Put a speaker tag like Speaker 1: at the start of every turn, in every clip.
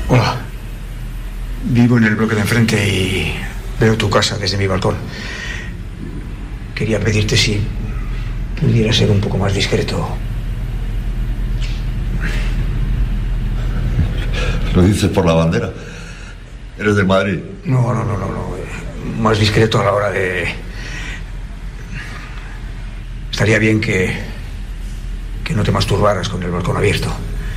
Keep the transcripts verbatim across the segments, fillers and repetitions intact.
Speaker 1: Hola. Vivo en el bloque de enfrente y veo tu casa desde mi balcón. Quería pedirte si pudiera ser un poco más discreto.
Speaker 2: ¿Lo dices por la bandera? ¿Eres de Madrid?
Speaker 1: No, no, no, no, no. Más discreto a la hora de... Estaría bien que... que no te masturbaras con el balcón abierto.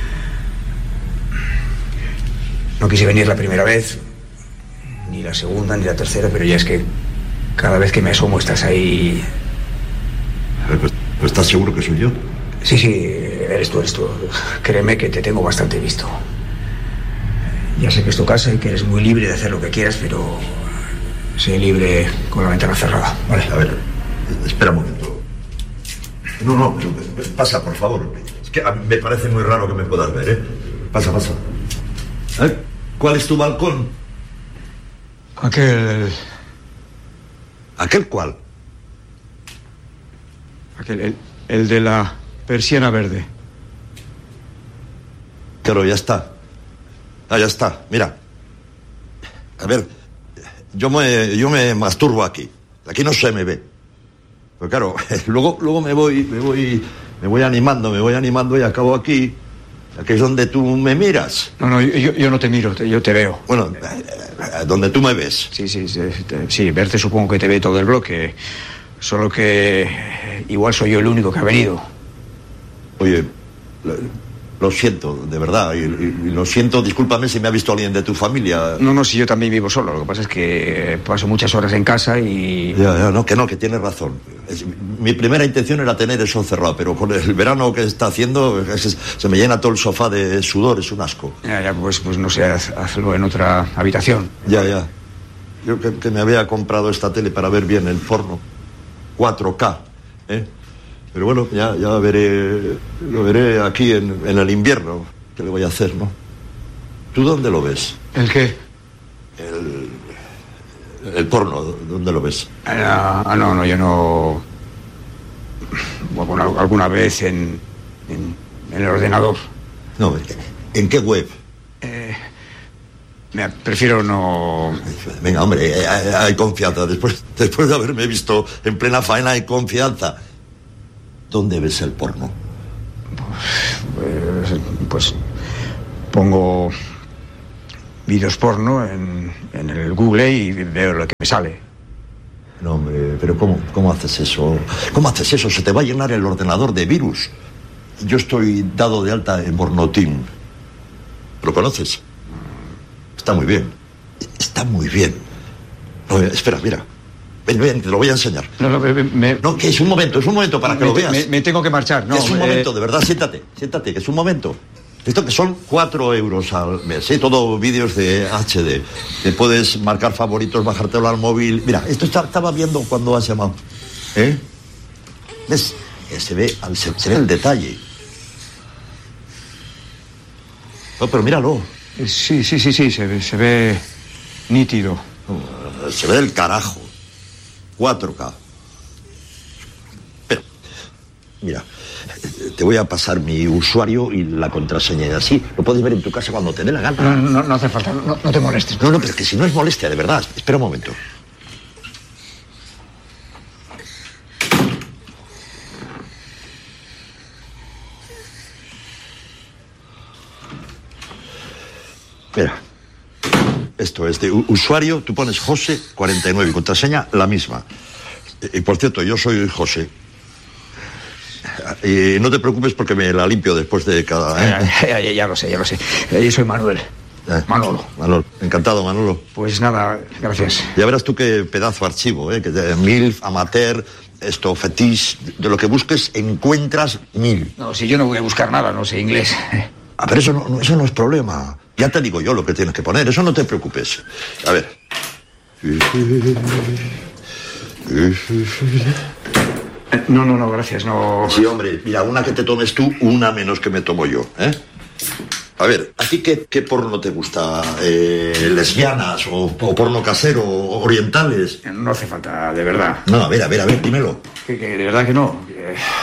Speaker 1: No quise venir la primera vez, ni la segunda, ni la tercera, pero ya es que cada vez que me asomo estás ahí...
Speaker 2: Pues, pues ¿estás seguro que soy yo?
Speaker 1: Sí, sí, eres tú, eres tú. Créeme que te tengo bastante visto. Ya sé que es tu casa y que eres muy libre de hacer lo que quieras, pero sé libre con la ventana cerrada, ¿vale?
Speaker 2: A ver, espera un momento. No, no, pasa, por favor. Es que a mí me parece muy raro que me puedas ver, ¿eh? Pasa, pasa. ¿Eh? ¿Cuál es tu balcón?
Speaker 1: Aquel...
Speaker 2: ¿Aquel cuál?
Speaker 1: Aquel, el, el de la persiana verde.
Speaker 2: Claro, ya está. Ah, ya está, mira. A ver, yo me, yo me masturbo aquí. Aquí no se me ve. Pero claro, luego, luego me voy, me voy, me voy animando, me voy animando y acabo aquí. Aquí es donde tú me miras.
Speaker 1: No, no, yo, yo no te miro, te, yo te veo.
Speaker 2: Bueno, donde tú me ves.
Speaker 1: Sí, sí, sí, te, sí, verte supongo que te ve todo el bloque. Solo que igual soy yo el único que ha venido.
Speaker 2: Oye, lo, lo siento, de verdad, y, y, y lo siento, discúlpame si me ha visto alguien de tu familia.
Speaker 1: No, no, si yo también vivo solo, lo que pasa es que paso muchas horas en casa y...
Speaker 2: Ya, ya, no, que no, que tienes razón. Es, mi primera intención era tener eso cerrado, pero con el verano que está haciendo es, se me llena todo el sofá de sudor, es un asco.
Speaker 1: Ya, ya, pues, pues no sé, haz, hazlo en otra habitación.
Speaker 2: Ya, ya. Yo que, que me había comprado esta tele para ver bien el porno. cuatro K, ¿eh? Pero bueno, ya, ya veré, lo veré aquí en, en el invierno. ¿Qué le voy a hacer, no? ¿Tú dónde lo ves?
Speaker 1: ¿El qué?
Speaker 2: El, el porno, ¿dónde lo ves?
Speaker 1: Ah, no, no, yo no... Bueno, alguna vez en, en, en el ordenador.
Speaker 2: No, ¿en qué web?
Speaker 1: Eh, me, prefiero no...
Speaker 2: Venga, hombre, hay, hay confianza. Después, después de haberme visto en plena faena, hay confianza. ¿Dónde ves el porno?
Speaker 1: Pues, pues pongo vídeos porno en, en el Google y veo lo que me sale.
Speaker 2: No, hombre, pero ¿cómo, cómo haces eso? ¿Cómo haces eso? Se te va a llenar el ordenador de virus. Yo estoy dado de alta en Pornoteam. ¿Lo conoces? Está muy bien. Está muy bien. No, espera, mira. Ven, ven, te lo voy a enseñar.
Speaker 1: No, no, me, me,
Speaker 2: no que es un momento, es un momento para que
Speaker 1: me,
Speaker 2: lo veas.
Speaker 1: Me, me tengo que marchar, no.
Speaker 2: Es un
Speaker 1: eh...
Speaker 2: momento, de verdad, siéntate, siéntate, que es un momento. Esto que son cuatro euros al mes, ¿eh? Todo vídeos de H D. Te puedes marcar favoritos, bajártelo al móvil. Mira, esto está, estaba viendo cuando has llamado. ¿Eh? ¿Ves? Se ve, se, se ve el detalle. No, pero míralo.
Speaker 1: Sí, sí, sí, sí, se ve, se ve nítido.
Speaker 2: Se ve el carajo. cuatro K. Pero, mira, te voy a pasar mi usuario y la contraseña y así lo puedes ver en tu casa cuando te dé la gana.
Speaker 1: No, no, no hace falta, no, no te molestes.
Speaker 2: No, no, pero es que si no es molestia, de verdad. Espera un momento. Mira, esto es de usuario, tú pones José cuarenta y nueve y contraseña la misma. Y por cierto, yo soy José. Y no te preocupes porque me la limpio después de cada... ¿eh?
Speaker 1: Ya, ya, ya lo sé, ya lo sé. Yo soy Manuel.
Speaker 2: Eh,
Speaker 1: Manolo.
Speaker 2: Manolo. Encantado, Manolo.
Speaker 1: Pues nada, gracias.
Speaker 2: Ya verás tú qué pedazo archivo, ¿eh? Que de MILF, amateur, esto, fetiche, de lo que busques encuentras mil.
Speaker 1: No, si yo no voy a buscar nada, no sé inglés.
Speaker 2: Ah, pero eso no, eso no es problema. Ya te digo yo lo que tienes que poner, eso no te preocupes. A ver.
Speaker 1: No, no, no, gracias, no...
Speaker 2: Sí, hombre, mira, una que te tomes tú, una menos que me tomo yo, ¿eh? A ver, ¿a ti qué, qué porno te gusta? Eh, ¿Lesbianas o, o porno casero o orientales?
Speaker 1: No hace falta, de verdad.
Speaker 2: No, a ver, a ver, a ver, dímelo.
Speaker 1: Que, que de verdad que no.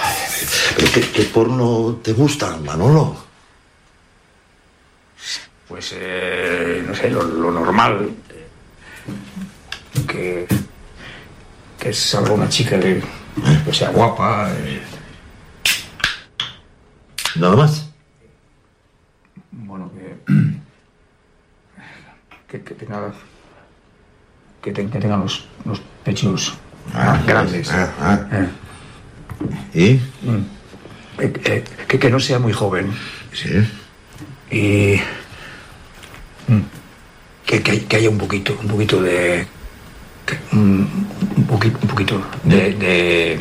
Speaker 2: ¿Pero qué, qué porno te gusta, Manolo?
Speaker 1: Pues, eh, no sé, lo, lo normal. Que, que salga una chica que, que sea guapa. Eh.
Speaker 2: ¿Nada más?
Speaker 1: Bueno, que, que, que tenga... Que, te, que tenga los, los pechos ah, grandes.
Speaker 2: Ah, ah.
Speaker 1: Eh.
Speaker 2: ¿Y?
Speaker 1: Mm. Eh, que, que no sea muy joven.
Speaker 2: Sí.
Speaker 1: Y mm, que, que, que haya un poquito, un poquito de, que, un, un poquito, un poquito de, de,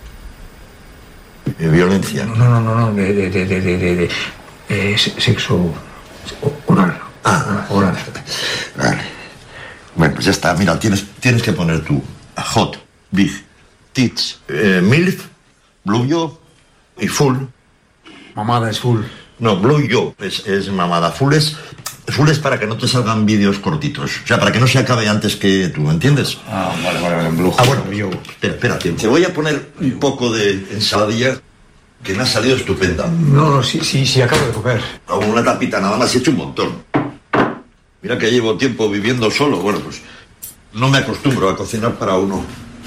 Speaker 2: de violencia.
Speaker 1: No, no, no, no, de, de, de, de, de, de, de eh, sexo oral.
Speaker 2: Ah,
Speaker 1: oral.
Speaker 2: Vale. Bueno, pues ya está. Mira, tienes, tienes que poner tú hot, big, tits, eh, milf, blue yo y full.
Speaker 1: Mamada es full.
Speaker 2: No, blue yo es, es mamada. Full es, full es para que no te salgan vídeos cortitos. O sea, para que no se acabe antes que tú, ¿entiendes?
Speaker 1: Ah, vale, vale, vale. Blue.
Speaker 2: Ah, bueno, yo. Espera, espérate. Te voy a poner un poco de ensaladilla que me ha salido estupenda.
Speaker 1: No, no, sí, sí, sí, acabo de comer.
Speaker 2: Una tapita nada más, he hecho un montón. Mira que llevo tiempo viviendo solo. Bueno, pues no me acostumbro a cocinar para uno.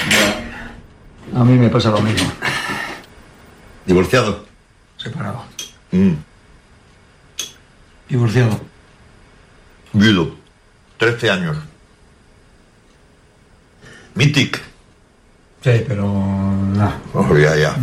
Speaker 1: A mí me pasa lo mismo.
Speaker 2: ¿Divorciado?
Speaker 1: Separado.
Speaker 2: Mm.
Speaker 1: Divorciado.
Speaker 2: Viudo. Trece años. Mític.
Speaker 1: Sí, pero... no.
Speaker 2: Oh, ya, ya.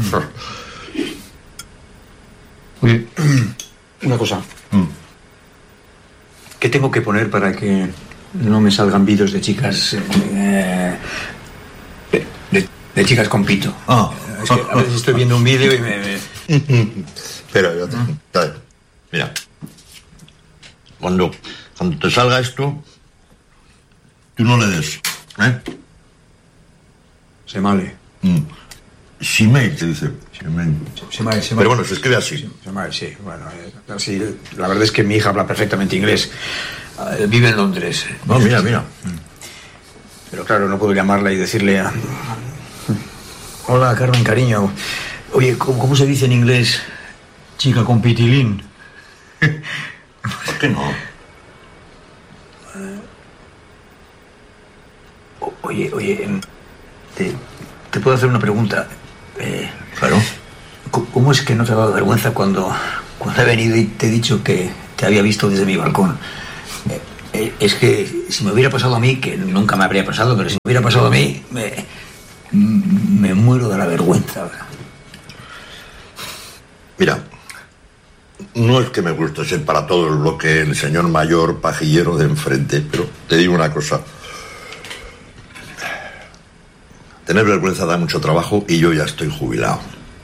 Speaker 1: Oye, una cosa.
Speaker 2: Mm.
Speaker 1: ¿Qué tengo que poner para que no me salgan vídeos de chicas... Eh, de, de, de chicas con pito?
Speaker 2: Ah.
Speaker 1: Es que a veces estoy viendo un vídeo y me... me...
Speaker 2: Espera, yo te... Dale. Mira. Cuando, cuando te salga esto, tú no le des. ¿Eh?
Speaker 1: Se male.
Speaker 2: Mm. Shimei, te dice. Shimei.
Speaker 1: Se male, se male.
Speaker 2: Pero bueno, se escribe así.
Speaker 1: Se male, sí. Bueno, eh, así, la verdad es que mi hija habla perfectamente inglés. Eh, vive en Londres.
Speaker 2: No, mira, mira.
Speaker 1: Pero claro, no puedo llamarla y decirle a... Hola, Carmen, cariño. Oye, ¿cómo, cómo se dice en inglés chica con pitilín?
Speaker 2: ¿Por qué no?
Speaker 1: O, oye, oye, te, te puedo hacer una pregunta. Eh,
Speaker 2: Claro.
Speaker 1: ¿Cómo es que no te ha dado vergüenza cuando, cuando he venido y te he dicho que te había visto desde mi balcón? Eh, eh, es que si me hubiera pasado a mí, que nunca me habría pasado, pero si me hubiera pasado a mí, me, me muero de la vergüenza.
Speaker 2: Mira, no es que me guste ser para todo el bloque el señor mayor pajillero de enfrente, pero te digo una cosa. Tener vergüenza da mucho trabajo y yo ya estoy jubilado.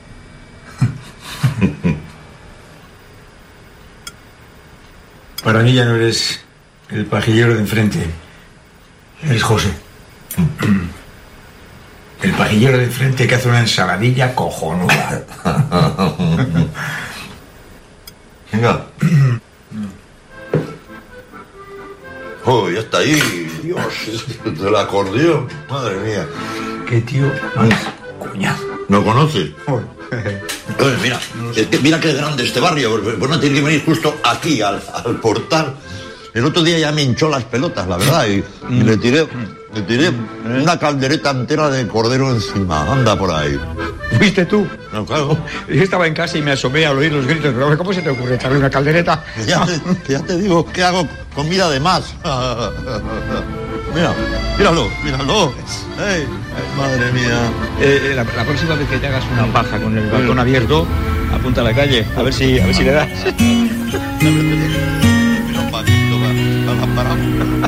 Speaker 1: Para mí ya no eres el pajillero de enfrente. Eres José. El pajillero de enfrente que hace una ensaladilla cojonuda.
Speaker 2: Venga. Oh, ya está ahí. Dios, es del acordeón. Madre mía.
Speaker 1: Qué tío más coñazo.
Speaker 2: ¿No conoces? Pues mira, es que mira qué grande este barrio. Pues no tiene que venir justo aquí, al, al portal. El otro día ya me hinchó las pelotas, la verdad, y, y le tiré, le tiré una caldereta entera de cordero encima. Anda por ahí.
Speaker 1: ¿Viste tú?
Speaker 2: No, claro.
Speaker 1: Yo estaba en casa y me asomé al oír los gritos, pero ¿cómo se te ocurre echarle una caldereta?
Speaker 2: Ya te, ya te digo que hago comida de más. Mira, míralo, míralo. Ay, madre mía.
Speaker 1: Eh, la, la próxima vez que te hagas una paja con el balcón abierto, apunta a la calle, a ver si, a ver si le das.
Speaker 2: Mira un paquito para, para, para.